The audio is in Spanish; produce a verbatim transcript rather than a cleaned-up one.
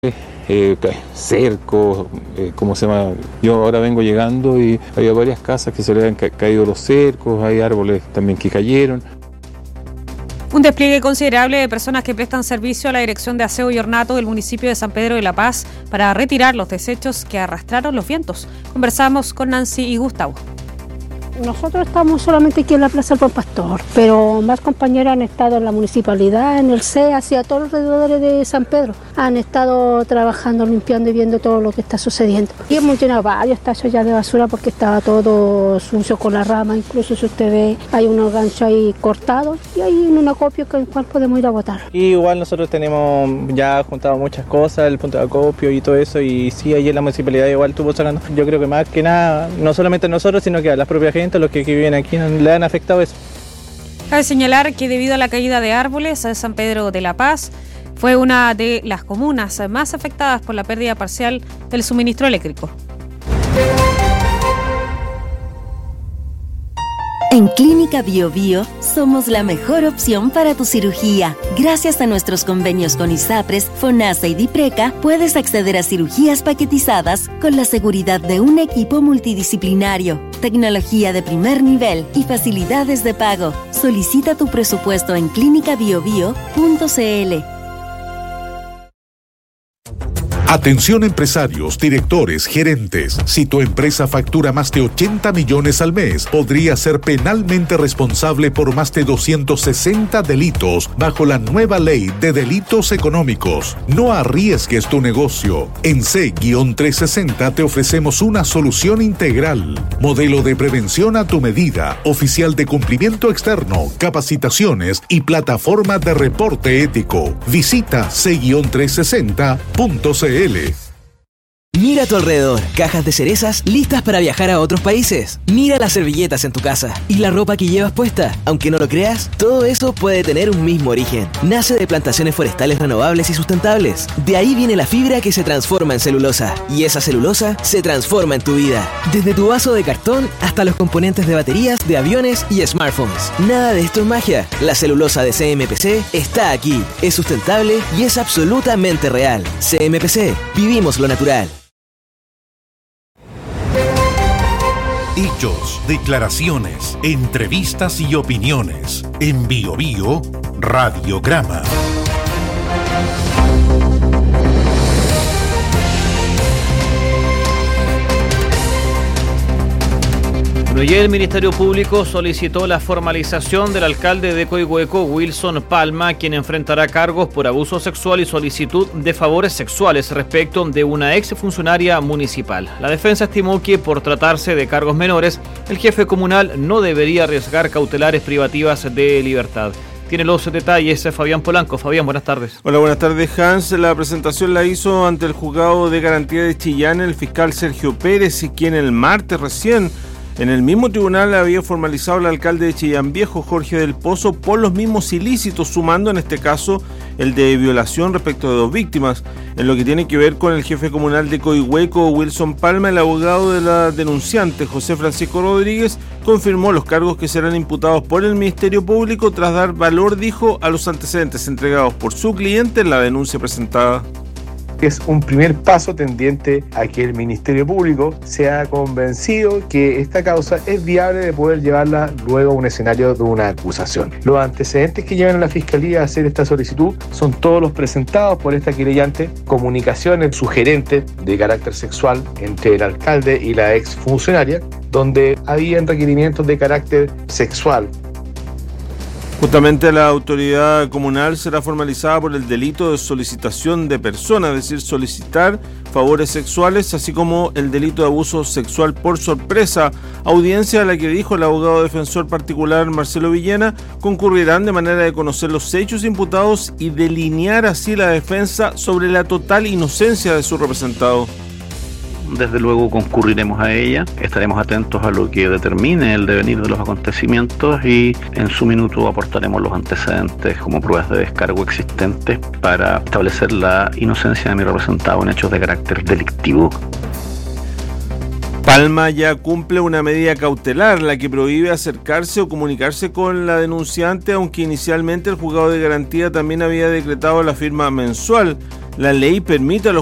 Eh, cercos, eh, ¿cómo se llama? Yo ahora vengo llegando y había varias casas que se le han ca- caído los cercos, hay árboles también que cayeron. Un despliegue considerable de personas que prestan servicio a la Dirección de Aseo y Ornato del municipio de San Pedro de la Paz para retirar los desechos que arrastraron los vientos. Conversamos con Nancy y Gustavo. Nosotros estamos solamente aquí en la Plaza del Buen Pastor, pero más compañeros han estado en la municipalidad, en el C E A, hacia todos los alrededores de San Pedro. Han estado trabajando, limpiando y viendo todo lo que está sucediendo. Y hemos llenado varios tachos ya de basura porque estaba todo sucio con la rama, incluso si usted ve, hay unos ganchos ahí cortados y hay un acopio con el cual podemos ir a botar. Y igual nosotros tenemos ya juntado muchas cosas, el punto de acopio y todo eso, y sí, ahí en la municipalidad igual estuvo sacando. Yo creo que más que nada, no solamente nosotros, sino que a la propia gente, los que, que viven aquí, le han afectado eso. Cabe señalar que debido a la caída de árboles, San Pedro de la Paz fue una de las comunas más afectadas por la pérdida parcial del suministro eléctrico. En Clínica Bio Bio somos la mejor opción para tu cirugía. Gracias a nuestros convenios con ISAPRES, FONASA y DIPRECA, puedes acceder a cirugías paquetizadas con la seguridad de un equipo multidisciplinario, tecnología de primer nivel y facilidades de pago. Solicita tu presupuesto en clínica bio bio punto c l. Atención empresarios, directores, gerentes. Si tu empresa factura más de ochenta millones al mes, podría ser penalmente responsable por más de doscientos sesenta delitos bajo la nueva ley de delitos económicos. No arriesgues tu negocio. En C trescientos sesenta te ofrecemos una solución integral. Modelo de prevención a tu medida, oficial de cumplimiento externo, capacitaciones y plataforma de reporte ético. Visita C trescientos sesenta punto c l. Mira a tu alrededor, cajas de cerezas listas para viajar a otros países. Mira las servilletas en tu casa y la ropa que llevas puesta. Aunque no lo creas, todo eso puede tener un mismo origen. Nace de plantaciones forestales renovables y sustentables. De ahí viene la fibra que se transforma en celulosa. Y esa celulosa se transforma en tu vida. Desde tu vaso de cartón hasta los componentes de baterías, de aviones y smartphones. Nada de esto es magia. La celulosa de C M P C está aquí. Es sustentable y es absolutamente real. C M P C. Vivimos lo natural. Hechos, declaraciones, entrevistas y opiniones. En Bio Bio, Radiograma. Bueno, y el Ministerio Público solicitó la formalización del alcalde de Coihueco, Wilson Palma, quien enfrentará cargos por abuso sexual y solicitud de favores sexuales respecto de una ex funcionaria municipal. La defensa estimó que, por tratarse de cargos menores, el jefe comunal no debería arriesgar cautelares privativas de libertad. Tiene los detalles Fabián Polanco. Fabián, buenas tardes. Hola, buenas tardes, Hans. La presentación la hizo ante el juzgado de garantía de Chillán el fiscal Sergio Pérez, y quien el martes recién en el mismo tribunal había formalizado al alcalde de Chillán Viejo, Jorge del Pozo, por los mismos ilícitos, sumando en este caso el de violación respecto de dos víctimas. En lo que tiene que ver con el jefe comunal de Coihueco, Wilson Palma, el abogado de la denunciante, José Francisco Rodríguez, confirmó los cargos que serán imputados por el Ministerio Público tras dar valor, dijo, a los antecedentes entregados por su cliente en la denuncia presentada. Es un primer paso tendiente a que el Ministerio Público sea convencido que esta causa es viable de poder llevarla luego a un escenario de una acusación. Los antecedentes que llevan a la Fiscalía a hacer esta solicitud son todos los presentados por esta querellante, comunicaciones sugerentes de carácter sexual entre el alcalde y la ex funcionaria, donde habían requerimientos de carácter sexual. Justamente la autoridad comunal será formalizada por el delito de solicitación de persona, es decir, solicitar favores sexuales, así como el delito de abuso sexual por sorpresa, audiencia a la que, dijo el abogado defensor particular Marcelo Villena, concurrirán de manera de conocer los hechos imputados y delinear así la defensa sobre la total inocencia de su representado. Desde luego concurriremos a ella, estaremos atentos a lo que determine el devenir de los acontecimientos y en su minuto aportaremos los antecedentes como pruebas de descargo existentes para establecer la inocencia de mi representado en hechos de carácter delictivo. Palma ya cumple una medida cautelar, la que prohíbe acercarse o comunicarse con la denunciante, aunque inicialmente el juzgado de garantía también había decretado la firma mensual. la ley permite a los